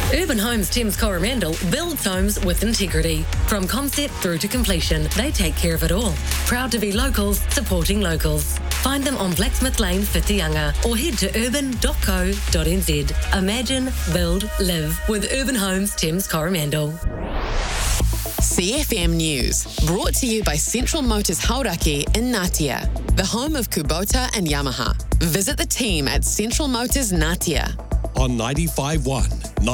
Urban Homes Thames Coromandel builds homes with integrity. From concept through to completion, they take care of it all. Proud to be locals, supporting locals. Find them on Blacksmith Lane, Whitianga, or head to urban.co.nz. Imagine, build, live with Urban Homes Thames Coromandel. CFM News, brought to you by Central Motors Hauraki in Ngatea, the home of Kubota and Yamaha. Visit the team at Central Motors Ngatea. On 95.1,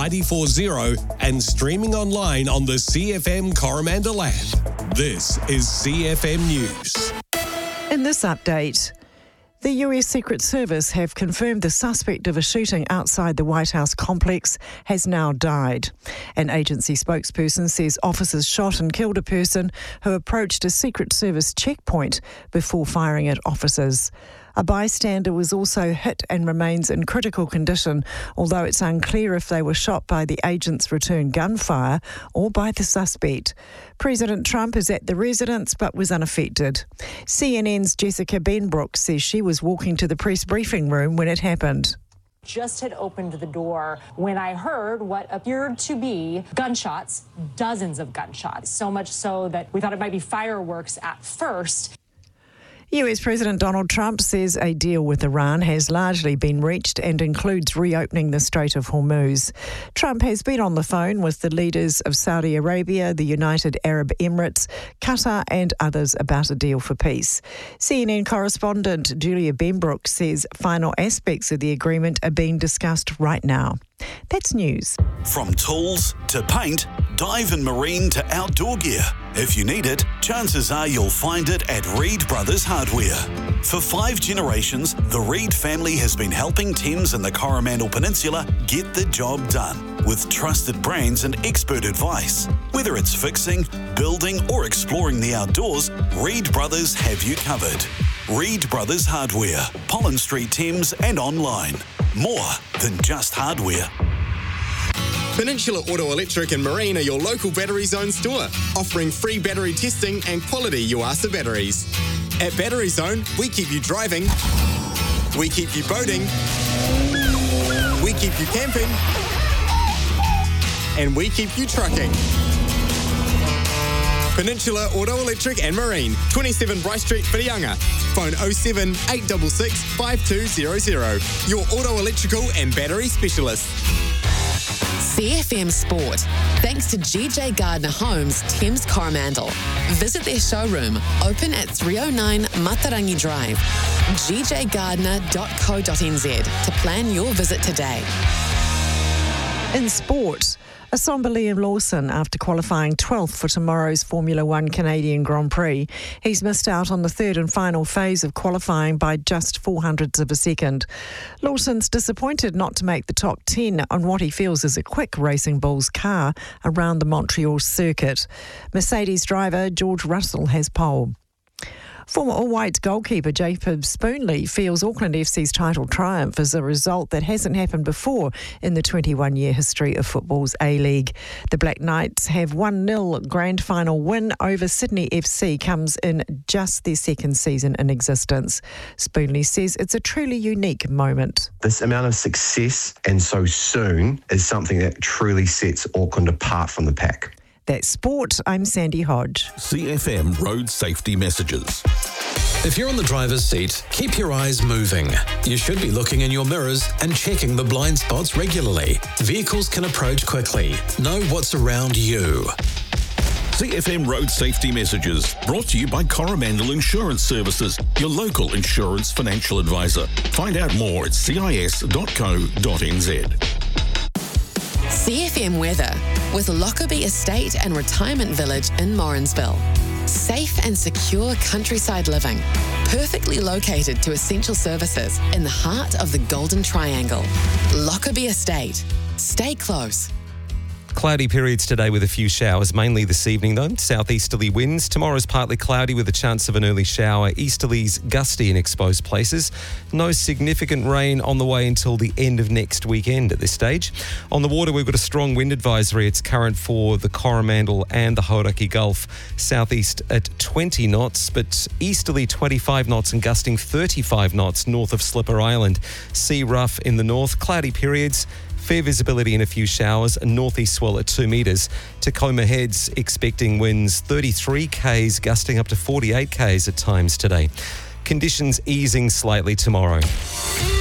94.0 and streaming online on the CFM Coromandel app. This is CFM News. In this update, the US Secret Service have confirmed the suspect of a shooting outside the White House complex has now died. An agency spokesperson says officers shot and killed a person who approached a Secret Service checkpoint before firing at officers. A bystander was also hit and remains in critical condition, although it's unclear if they were shot by the agent's return gunfire or by the suspect. President Trump is at the residence but was unaffected. CNN's Jessica Benbrook says she was walking to the press briefing room when it happened. Just had opened the door when I heard what appeared to be gunshots, dozens of gunshots, so much so that we thought it might be fireworks at first. US President Donald Trump says a deal with Iran has largely been reached and includes reopening the Strait of Hormuz. Trump has been on the phone with the leaders of Saudi Arabia, the United Arab Emirates, Qatar and others about a deal for peace. CNN correspondent Julia Benbrook says final aspects of the agreement are being discussed right now. That's news. From tools to paint, dive and marine to outdoor gear. If you need it, chances are you'll find it at Reed Brothers Hardware. For 5 generations, the Reed family has been helping Thames and the Coromandel Peninsula get the job done with trusted brands and expert advice. Whether it's fixing, building or exploring the outdoors, Reed Brothers have you covered. Reed Brothers Hardware, Pollen Street, Thames and online. More than just hardware. Peninsula Auto Electric and Marine are your local Battery Zone store, offering free battery testing and quality Yuasa batteries. At Battery Zone, we keep you driving, we keep you boating, we keep you camping, and we keep you trucking. Peninsula Auto Electric and Marine, 27 Bryce Street, Whitianga. Phone 07 866 5200. Your auto electrical and battery specialist. CFM Sport, thanks to GJ Gardner Homes, Thames Coromandel. Visit their showroom, open at 309 Matarangi Drive. gjgardner.co.nz to plan your visit today. In sport, Asomba Liam Lawson, after qualifying 12th for tomorrow's Formula One Canadian Grand Prix, he's missed out on the third and final phase of qualifying by just 0.04 of a second. Lawson's disappointed not to make the top 10 on what he feels is a quick Racing Bulls car around the Montreal circuit. Mercedes driver George Russell has pole. Former All Whites goalkeeper Jacob Spoonley feels Auckland FC's title triumph is a result that hasn't happened before in the 21-year history of football's A-League. The Black Knights have 1-0 grand final win over Sydney FC comes in just their second season in existence. Spoonley says it's a truly unique moment. This amount of success and so soon is something that truly sets Auckland apart from the pack. That's sport. I'm Sandy Hodge. CFM Road Safety Messages. If you're in the driver's seat, keep your eyes moving. You should be looking in your mirrors and checking the blind spots regularly. Vehicles can approach quickly. Know what's around you. CFM Road Safety Messages, brought to you by Coromandel Insurance Services, your local insurance financial advisor. Find out more at cis.co.nz. CFM weather with Lockerbie Estate and Retirement Village in Morrinsville. Safe and secure countryside living, perfectly located to essential services in the heart of the Golden Triangle. Lockerbie Estate. Stay close. Cloudy periods today with a few showers, mainly this evening though. Southeasterly winds. Tomorrow's partly cloudy with a chance of an early shower. Easterlies gusty in exposed places. No significant rain on the way until the end of next weekend at this stage. On the water, we've got a strong wind advisory. It's current for the Coromandel and the Hauraki Gulf. Southeast at 20 knots, but easterly 25 knots and gusting 35 knots north of Slipper Island. Sea rough in the north. Cloudy periods. Fair visibility and a few showers, a northeast swell at 2 metres. Tacoma Heads expecting winds 33 k's, gusting up to 48 k's at times today. Conditions easing slightly tomorrow.